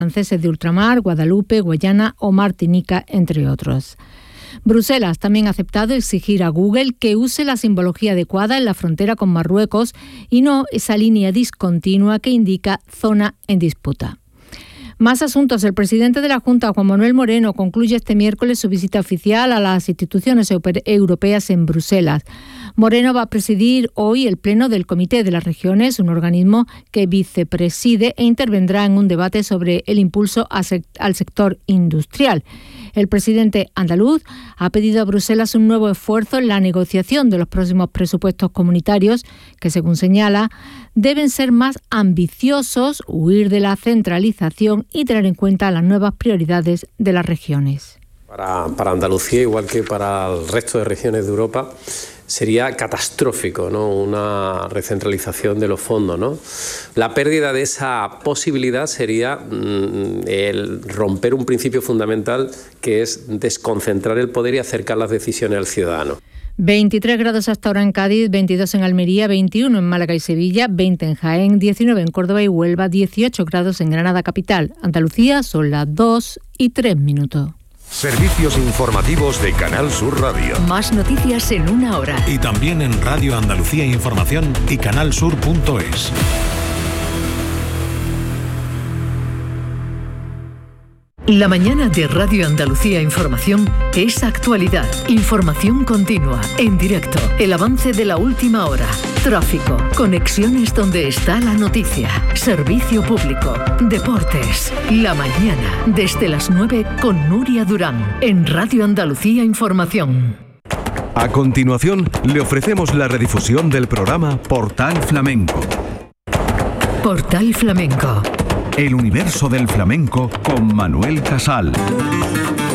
franceses de ultramar, Guadalupe, Guayana o Martinica, entre otros. Bruselas también ha aceptado exigir a Google que use la simbología adecuada en la frontera con Marruecos y no esa línea discontinua que indica zona en disputa. Más asuntos. El presidente de la Junta, Juan Manuel Moreno, concluye este miércoles su visita oficial a las instituciones europeas en Bruselas. Moreno va a presidir hoy el pleno del Comité de las Regiones, un organismo que vicepreside e intervendrá en un debate sobre el impulso al sector industrial. El presidente andaluz ha pedido a Bruselas un nuevo esfuerzo en la negociación de los próximos presupuestos comunitarios, que, según señala, deben ser más ambiciosos, huir de la centralización y tener en cuenta las nuevas prioridades de las regiones. Para Andalucía, igual que para el resto de regiones de Europa, sería catastrófico, ¿no? Una recentralización de los fondos, ¿no? La pérdida de esa posibilidad sería el romper un principio fundamental, que es desconcentrar el poder y acercar las decisiones al ciudadano. 23 grados hasta ahora en Cádiz, 22 en Almería, 21 en Málaga y Sevilla, 20 en Jaén, 19 en Córdoba y Huelva, 18 grados en Granada capital. Andalucía son las 2:03. Servicios informativos de Canal Sur Radio. Más noticias en una hora. Y también en Radio Andalucía Información y canalsur.es. La mañana de Radio Andalucía Información es actualidad, información continua, en directo, el avance de la última hora, tráfico, conexiones donde está la noticia, servicio público, deportes. La mañana, desde las 9 con Nuria Durán, en Radio Andalucía Información. A continuación, le ofrecemos la redifusión del programa Portal Flamenco. Portal Flamenco. El universo del flamenco con Manuel Casal.